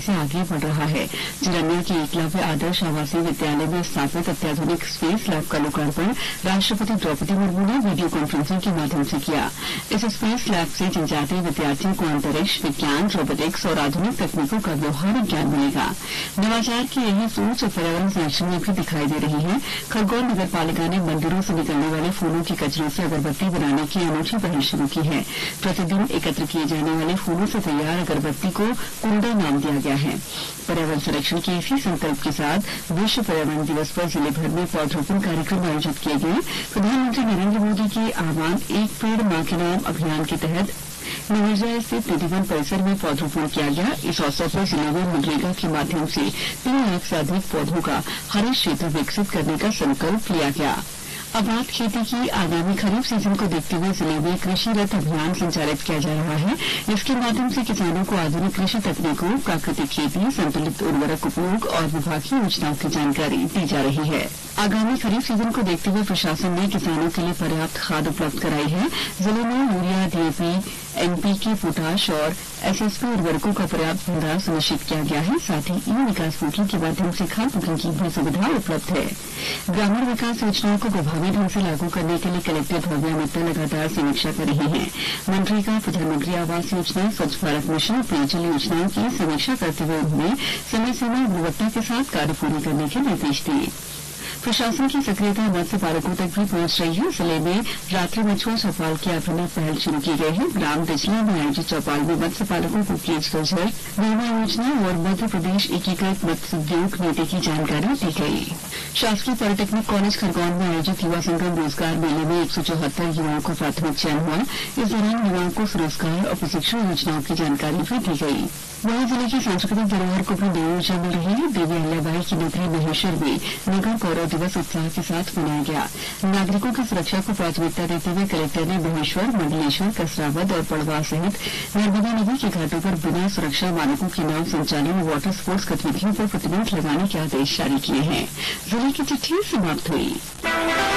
से आगे बढ़ रहा है। जिरनिया के एकलव्य आदर्श आवासीय विद्यालय में स्थापित अत्याधुनिक स्पेस लैब का लोकार्पण राष्ट्रपति द्रौपदी मुर्मू ने वीडियो कॉन्फ्रेंसिंग के माध्यम से किया। इस स्पेस लैब से जनजातीय विद्यार्थियों को अंतरिक्ष विज्ञान, रोबोटिक्स और आधुनिक तकनीकों का व्यवहारिक ज्ञान मिलेगा। नवाचार की यही सोच पर्यावरण संरक्षण में भी दिखाई दे रही है। खरगोन नगर पालिका ने मंदिरों से निकलने वाले फूलों के कचरे से अगरबत्ती बनाने की अनूठी पहल शुरू की है। प्रतिदिन एकत्र किए जाने वाले फूलों से तैयार अगरबत्ती को कुंडा नाम दिया गया है। पर्यावरण संरक्षण के इसी संकल्प के साथ विश्व पर्यावरण दिवस पर जिले भर में पौधरोपण कार्यक्रम आयोजित किए गए। प्रधानमंत्री नरेंद्र मोदी के आह्वान एक पेड़ मां के नाम अभियान के तहत नवरजा स्थित निधिवन परिसर में पौधरोपण किया गया। इस अवसर पर जिले में मनरेगा के माध्यम से 3 लाख से अधिक पौधों का हरित क्षेत्र विकसित करने का संकल्प लिया गया। आबाद खेती की आगामी खरीफ सीजन को देखते हुए जिले में कृषि रथ अभियान संचालित किया जा रहा है। इसके माध्यम से किसानों को आधुनिक कृषि तकनीकों, प्राकृतिक खेती, संतुलित उर्वरक उपयोग और विभागीय योजनाओं की जानकारी दी जा रही है। आगामी खरीफ सीजन को देखते हुए प्रशासन ने किसानों के लिए पर्याप्त खाद उपलब्ध कराई है। जिले में यूरिया, डीएपी, एनपीके, पोटाश और एसएसपी उर्वरकों का पर्याप्त भंडार सुनिश्चित किया गया है। साथ ही ई विकास पोर्टल के माध्यम से खाद बुकिंग की भी सुविधा उपलब्ध है। ग्रामीण विकास योजनाओं को प्रभावी ढंग से लागू करने के लिए कलेक्टर भव्या मित्तल लगातार समीक्षा कर रही हैं। मनरेगा, प्रधानमंत्री आवास योजना, स्वच्छ भारत मिशन, पेयजल योजनाओं की समीक्षा करते हुए उन्होंने समय समय गुणवत्ता के साथ कार्य पूरे करने के निर्देश दिए। प्रशासन की सक्रियता मत्स्य पालकों तक भी पहुंच रही है। जिले में रात्रि मछुआ चौपाल की अभिनव पहल शुरू की गई है। ग्राम बिजला में आयोजित चौपाल में मत्स्य पालकों को केज कल्चर, बीमा योजना और मध्य प्रदेश एकीकृत मत्स्य उद्योग नीति की जानकारी दी गई। शासकीय पॉलिटेक्निक कॉलेज खरगोन में आयोजित युवा संगम रोजगार मेले में 174 युवाओं का प्राथमिक चयन हुआ। इस दौरान युवाओं को स्वरोजगार और प्रशिक्षण योजनाओं की जानकारी भी दी गई। वहीं जिले की सांस्कृतिक धरोहर को भी नई ऊर्जा मिल रही है। देवी अहिल्याबाई की नगरी महेश्वर में नगर गौरव दिवस उत्साह के साथ मनाया गया। नागरिकों की सुरक्षा को प्राथमिकता देते हुए कलेक्टर ने महेश्वर, मंडलेश्वर, कसरावद और पड़वा सहित नर्मदा नदी के घाटों पर बिना सुरक्षा मानकों की नाव संचालन और वाटर स्पोर्ट्स गतिविधियों पर प्रतिबंध लगाने के आदेश जारी किए हैं। जिले की चिट्ठी समाप्त हुई।